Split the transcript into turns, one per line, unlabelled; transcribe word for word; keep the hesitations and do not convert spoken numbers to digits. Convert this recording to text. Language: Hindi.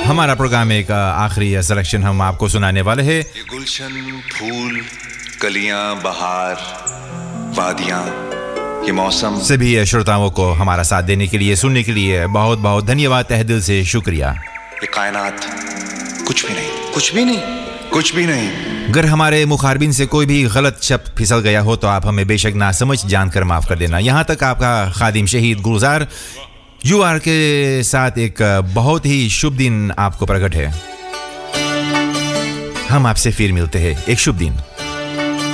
हमारा प्रोग्राम एक आखिरी सिलेक्शन हम आपको सुनाने वाले हैं।
ये गुलशन, फूल, कलियां, बहार, वादियां, ये मौसम।
सभी श्रोताओं को हमारा साथ देने के लिए, सुनने के लिए बहुत बहुत धन्यवाद, तहे दिल से शुक्रिया।
ये कायनात कुछ भी नहीं, कुछ भी नहीं, कुछ भी नहीं।
अगर हमारे मुखारबिन से कोई भी गलत शब्द फिसल गया हो तो आप हमें बेशक ना समझ जानकर माफ कर देना। यहाँ तक आपका खादिम शहीद गुलजार यू आर के साथ एक बहुत ही शुभ दिन आपको प्रकट है। हम आपसे फिर मिलते हैं, एक शुभ दिन।